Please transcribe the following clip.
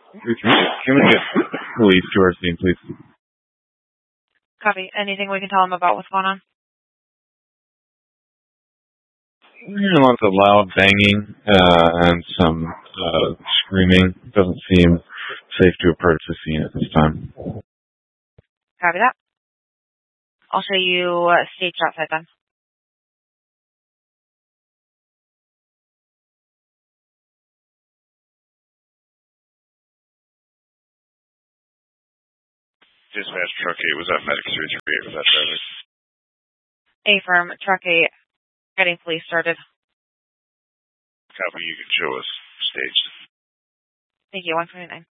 Can we get police to our scene, please? Copy. Anything we can tell them about what's going on? Lots of loud banging and some screaming. Doesn't seem safe to approach the scene at this time. Copy that. I'll show you stage outside then. Dispatch Truck 8 was at Medic 338 with that driver. Affirm, Truck 8, getting police started. Copy, you can show us staged. Thank you, 129.